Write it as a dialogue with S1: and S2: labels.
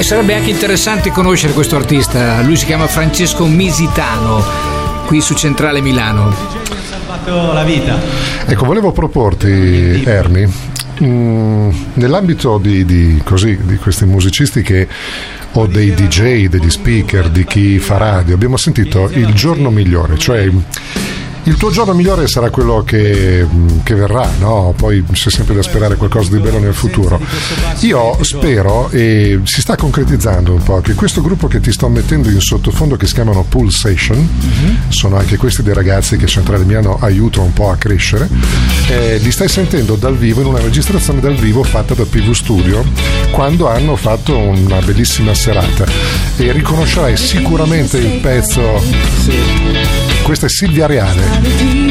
S1: Sarebbe anche interessante conoscere questo artista. Lui si chiama Francesco Misitano, qui su Centrale Milano.
S2: Mi ha salvato la vita.
S3: Ecco, volevo proporti, Ermi, nell'ambito di questi musicisti che o dei DJ, degli speaker, di chi fa radio, abbiamo sentito il giorno migliore, cioè il tuo giorno migliore sarà quello che verrà, no? Poi c'è sempre da sperare qualcosa di bello nel futuro. Io spero, e si sta concretizzando un po', che questo gruppo che ti sto mettendo in sottofondo, che si chiamano Pulsation, sono anche questi dei ragazzi che Centrale Milano aiuta un po' a crescere, li stai sentendo dal vivo in una registrazione dal vivo fatta da PV Studio, quando hanno fatto una bellissima serata, e riconoscerai sicuramente il pezzo. Questa è Silvia Reale.